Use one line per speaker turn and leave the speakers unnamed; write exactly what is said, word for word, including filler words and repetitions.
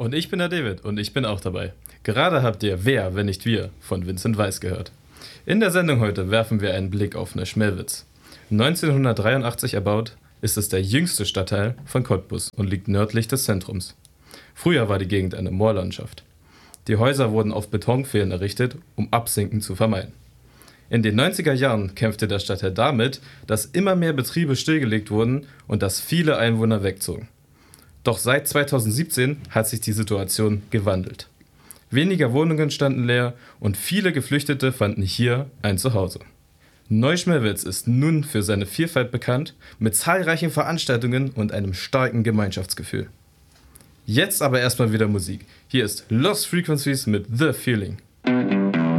Und ich bin der David und ich bin auch dabei. Gerade habt ihr Wer, wenn nicht wir von Vincent Weiss gehört. In der Sendung heute werfen wir einen Blick auf Neuschmelwitz. neunzehnhundertdreiundachtzig erbaut, ist es der jüngste Stadtteil von Cottbus und liegt nördlich des Zentrums. Früher war die Gegend eine Moorlandschaft. Die Häuser wurden auf Betonpfählen errichtet, um Absinken zu vermeiden. In den neunziger Jahren kämpfte der Stadtteil damit, dass immer mehr Betriebe stillgelegt wurden und dass viele Einwohner wegzogen. Doch seit zweitausendsiebzehn hat sich die Situation gewandelt. Weniger Wohnungen standen leer und viele Geflüchtete fanden hier ein Zuhause. Neuschmelwitz ist nun für seine Vielfalt bekannt, mit zahlreichen Veranstaltungen und einem starken Gemeinschaftsgefühl. Jetzt aber erstmal wieder Musik. Hier ist Lost Frequencies mit The Feeling.